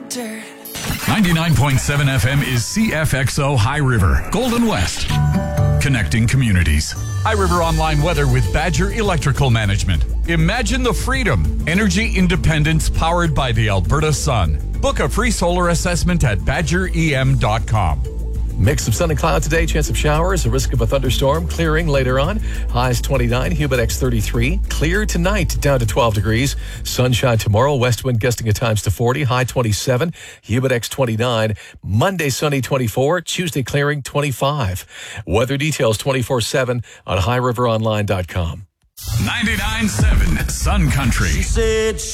dirt. 99.7 FM is CFXO High River, Golden West. Connecting communities. High River Online weather with Badger Electrical Management. Imagine the freedom. Energy independence powered by the Alberta sun. Book a free solar assessment at badgerem.com. Mix of sun and cloud today, chance of showers, a risk of a thunderstorm, clearing later on. Highs 29, Humidex 33. Clear tonight, down to 12 degrees. Sunshine tomorrow, west wind gusting at times to 40, high 27, Humidex 29. Monday, sunny 24, Tuesday clearing 25. Weather details 24/7 on highriveronline.com. 99.7 Sun Country. She said